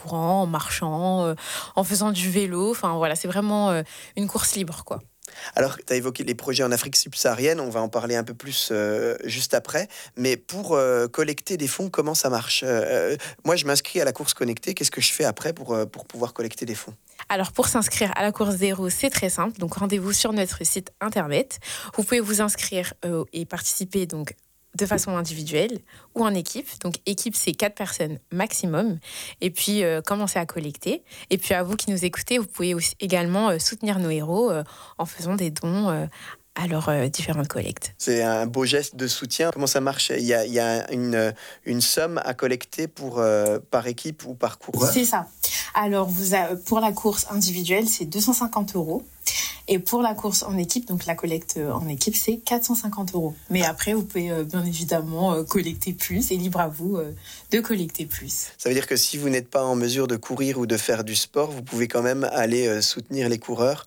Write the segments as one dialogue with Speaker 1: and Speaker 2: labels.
Speaker 1: courant, en marchant, en faisant du vélo. Enfin voilà, c'est vraiment une course libre, quoi.
Speaker 2: Alors, tu as évoqué les projets en Afrique subsaharienne, on va en parler un peu plus juste après. Mais pour collecter des fonds, comment ça marche? Moi, je m'inscris à la course connectée. Qu'est-ce que je fais après pour pouvoir collecter des fonds?
Speaker 1: Alors pour s'inscrire à la course des héros, c'est très simple. Donc rendez-vous sur notre site internet. Vous pouvez vous inscrire et participer donc de façon individuelle ou en équipe. Donc équipe, c'est 4 personnes maximum. Et puis commencer à collecter. Et puis à vous qui nous écoutez, vous pouvez aussi également soutenir nos héros en faisant des dons à leurs différentes collectes.
Speaker 2: C'est un beau geste de soutien. Comment ça marche? Il y a une somme à collecter par équipe ou par coureur?
Speaker 1: C'est ça. Alors, pour la course individuelle, c'est 250 €. Et pour la course en équipe, donc la collecte en équipe, c'est 450 €. Mais après, vous pouvez bien évidemment collecter plus. Et libre à vous de collecter plus.
Speaker 2: Ça veut dire que si vous n'êtes pas en mesure de courir ou de faire du sport, vous pouvez quand même aller soutenir les coureurs.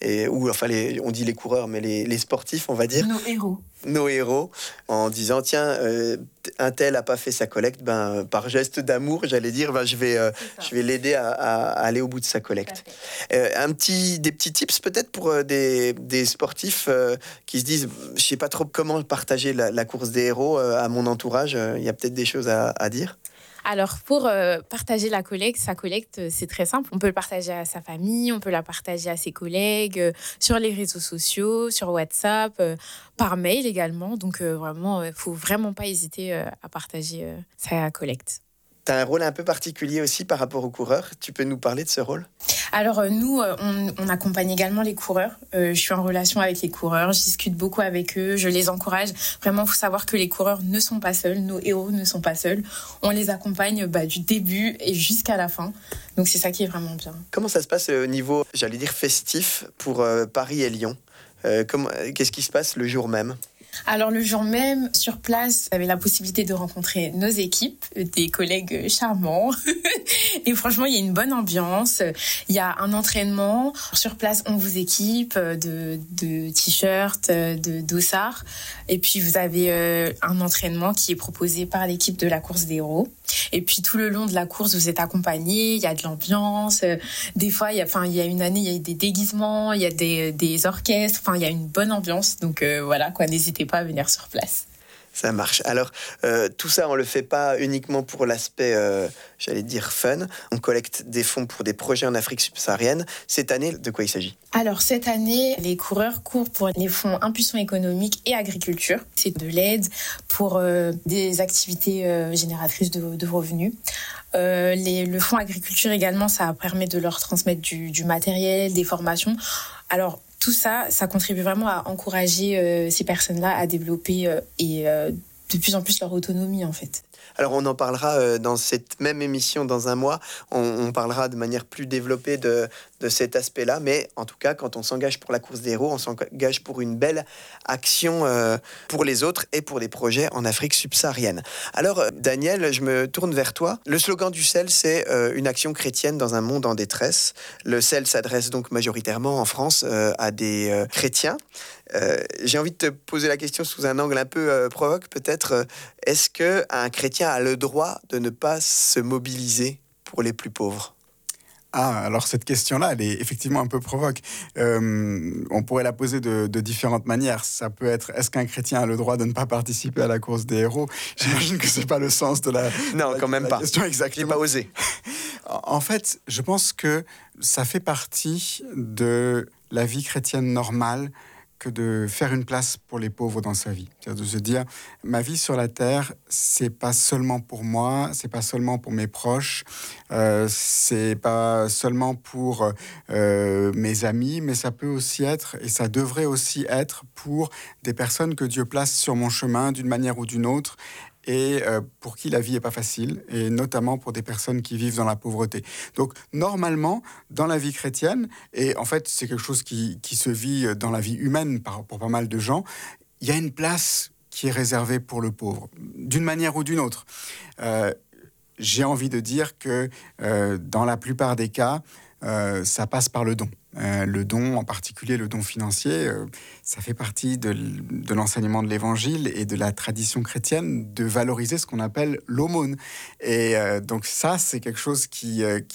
Speaker 2: On dit les coureurs, mais les sportifs, on va dire. Nos héros, en disant tiens, un tel n'a pas fait sa collecte, par geste d'amour, j'allais dire, je vais l'aider à aller au bout de sa collecte. Des petits tips peut-être pour des sportifs qui se disent je sais pas trop comment partager la course des héros à mon entourage. Il y a peut-être des choses à dire.
Speaker 1: Alors, pour partager sa collecte, c'est très simple. On peut le partager à sa famille, on peut la partager à ses collègues, sur les réseaux sociaux, sur WhatsApp, par mail également. Donc, vraiment, il ne faut vraiment pas hésiter à partager sa collecte.
Speaker 2: Tu as un rôle un peu particulier aussi par rapport aux coureurs. Tu peux nous parler de ce rôle?
Speaker 1: Alors nous, on accompagne également les coureurs. Je suis en relation avec les coureurs, je discute beaucoup avec eux, je les encourage. Vraiment, il faut savoir que les coureurs ne sont pas seuls, nos héros ne sont pas seuls. On les accompagne du début et jusqu'à la fin. Donc c'est ça qui est vraiment bien.
Speaker 2: Comment ça se passe au niveau, j'allais dire, festif pour Paris et Lyon? Qu'est-ce qui se passe le jour même?
Speaker 1: Alors le jour même, sur place, j'avais la possibilité de rencontrer nos équipes, des collègues charmants. Et franchement, il y a une bonne ambiance. Il y a un entraînement. Sur place, on vous équipe de t-shirts, de dossards. Et puis, vous avez un entraînement qui est proposé par l'équipe de la course des héros. Et puis, tout le long de la course, vous êtes accompagnés. Il y a de l'ambiance. Des fois, il y a une année, il y a eu des déguisements, il y a des orchestres. Enfin, il y a une bonne ambiance. Donc, voilà, quoi, n'hésitez pas à venir sur place.
Speaker 2: Ça marche. Alors, tout ça, on ne le fait pas uniquement pour l'aspect, j'allais dire, fun. On collecte des fonds pour des projets en Afrique subsaharienne. Cette année, de quoi il s'agit?
Speaker 1: Alors, cette année, les coureurs courent pour les fonds Impulsion économique et agriculture. C'est de l'aide pour des activités génératrices de revenus. Le fonds agriculture également, ça permet de leur transmettre du matériel, des formations. Alors, tout ça, ça contribue vraiment à encourager ces personnes-là à développer de plus en plus leur autonomie, en fait.
Speaker 2: Alors, on en parlera dans cette même émission dans un mois. On parlera de manière plus développée de cet aspect-là. Mais en tout cas, quand on s'engage pour la course des héros, on s'engage pour une belle action pour les autres et pour des projets en Afrique subsaharienne. Alors, Daniel, je me tourne vers toi. Le slogan du CEL, c'est une action chrétienne dans un monde en détresse. Le CEL s'adresse donc majoritairement en France à des chrétiens. J'ai envie de te poser la question sous un angle un peu provoque, peut-être. Est-ce qu'un chrétien a le droit de ne pas se mobiliser pour les plus pauvres?
Speaker 3: Alors cette question-là, elle est effectivement un peu provoque. On pourrait la poser de différentes manières. Ça peut être, est-ce qu'un chrétien a le droit de ne pas participer à la course des héros? J'imagine que c'est pas le sens de la
Speaker 2: Non, quand même pas.
Speaker 3: Question exactement.
Speaker 2: J'ai pas osé.
Speaker 3: En fait, je pense que ça fait partie de la vie chrétienne normale que de faire une place pour les pauvres dans sa vie. C'est-à-dire de se dire, ma vie sur la terre, c'est pas seulement pour moi, c'est pas seulement pour mes proches, c'est pas seulement pour mes amis, mais ça peut aussi être, et ça devrait aussi être pour des personnes que Dieu place sur mon chemin d'une manière ou d'une autre, et pour qui la vie n'est pas facile, et notamment pour des personnes qui vivent dans la pauvreté. Donc, normalement, dans la vie chrétienne, et en fait, c'est quelque chose qui se vit dans la vie humaine pour pas mal de gens, il y a une place qui est réservée pour le pauvre, d'une manière ou d'une autre. J'ai envie de dire que dans la plupart des cas, ça passe par le don. Le don, en particulier le don financier, ça fait partie de l'enseignement de l'Évangile et de la tradition chrétienne de valoriser ce qu'on appelle l'aumône. Et donc ça, c'est quelque chose qui